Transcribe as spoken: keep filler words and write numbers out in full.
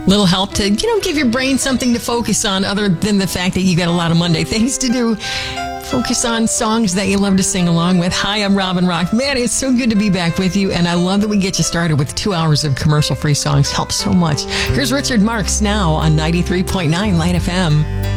Little help to, you know, give your brain something to focus on other than the fact that you got a lot of Monday things to do. Focus on songs that you love to sing along with. Hi, I'm Robin Rock. Man, it's so good to be back with you, and I love that we get you started with two hours of commercial-free songs. Helps so much. Here's Richard Marx now on ninety-three point nine Light F M.